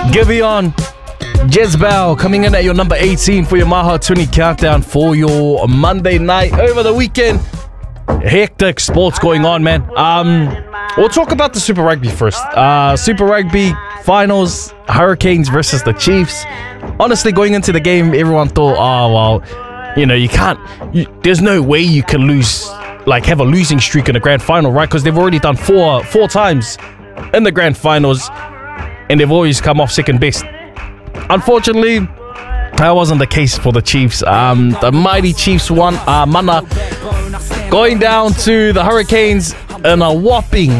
Giveon Jezebel coming in at your number 18 for your Maha 20 countdown for your Monday night. Over the weekend, hectic sports going on, man. We'll talk about the Super Rugby first. Super Rugby finals, Hurricanes versus the Chiefs. Honestly, going into the game, everyone thought, oh, well, you know, there's no way you can lose, like have a losing streak in the grand final, right? Because they've already done four times in the grand finals, and they've always come off second best. Unfortunately, that wasn't the case for the Chiefs. The mighty Chiefs won. Mana going down to the Hurricanes in a whopping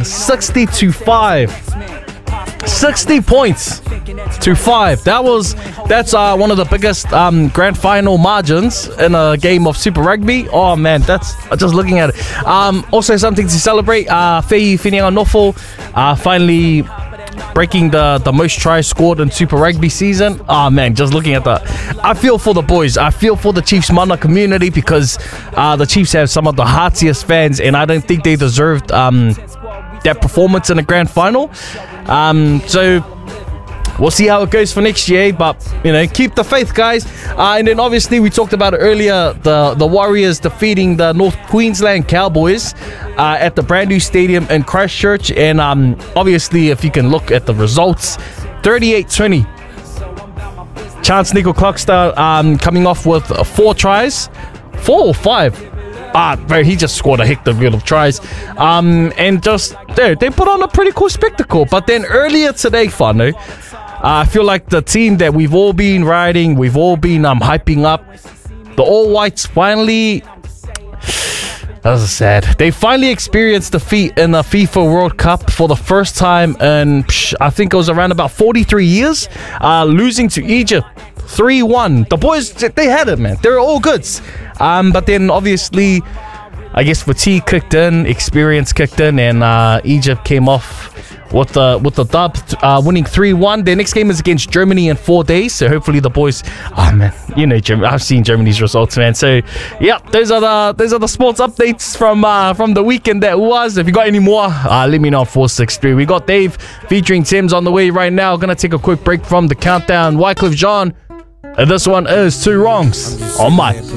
60-5. 60 points to 5. That's one of the biggest grand final margins in a game of Super Rugby. Oh man, that's just looking at it. Also something to celebrate. Fei Finianganofo finally breaking the most tries scored in Super Rugby season. Oh man, just looking at that, I feel for the boys. I feel for the Chiefs Mana community, because the Chiefs have some of the heartiest fans, and I don't think they deserved that performance in the grand final. So we'll see how it goes for next year, but you know, keep the faith, guys. And then obviously we talked about it earlier, the Warriors defeating the North Queensland Cowboys at the brand new stadium in Christchurch. And obviously, if you can look at the results, 38-20. Chance Nico Clarkstar coming off with 4 tries, 4 or 5. Bro, he just scored a hectic reel of tries. And just they put on a pretty cool spectacle. But then earlier today, Whānau, I feel like the team that we've all been riding, we've all been hyping up, the All Whites finally, that was sad. They finally experienced defeat in the FIFA World Cup for the first time in, I think it was around about 43 years, losing to Egypt 3-1. The boys, they had it, man. They were all goods. But then obviously, I guess fatigue kicked in, experience kicked in, and Egypt came off with the dub, winning 3-1. Their next game is against Germany in 4 days, so hopefully the boys, oh man, you know, I've seen Germany's results, man. So yeah, those are the sports updates from the weekend that was. If you got any more, let me know on 463. We got Dave featuring Tim's on the way right now. Gonna take a quick break from the countdown. Wycliffe John, and this one is Two Wrongs on my